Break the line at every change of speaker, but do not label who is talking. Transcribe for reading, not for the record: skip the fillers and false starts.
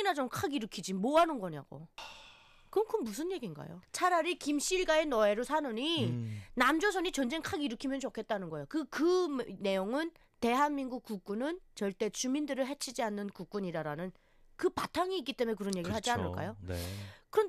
전쟁이나 좀 크게 일으키지 뭐 하는 거냐고. 그건 무슨 얘기인가요? 차라리 김씨일가의 노예로 사느니 남조선이 전쟁 크게 일으키면 좋겠다는 거예요. 그 내용은 대한민국 국군은 절대 주민들을 해치지 않는 국군이라라는 그 바탕이 있기 때문에 그런 얘기를 하지
그렇죠.
않을까요?
네.
그런데